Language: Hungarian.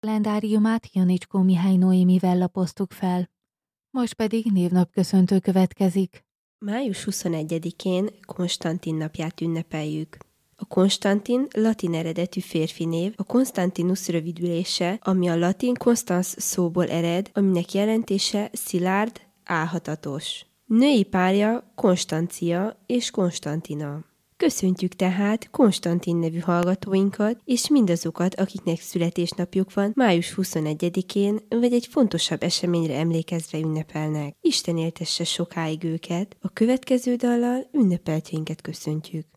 Kalendáriumát Janicskó Mihály Noémivel lapoztuk fel. Most pedig névnapköszöntő következik. Május 21-én Konstantin napját ünnepeljük. A Konstantin latin eredetű férfi név, a Constantinus rövidülése, ami a latin Constans szóból ered, aminek jelentése szilárd, álhatatos. Női párja Konstancia és Konstantina. Köszöntjük tehát Konstantin nevű hallgatóinkat, és mindazokat, akiknek születésnapjuk van május 21-én, vagy egy fontosabb eseményre emlékezve ünnepelnek. Isten éltesse sokáig őket, a következő dallal ünnepeltjeinket köszöntjük.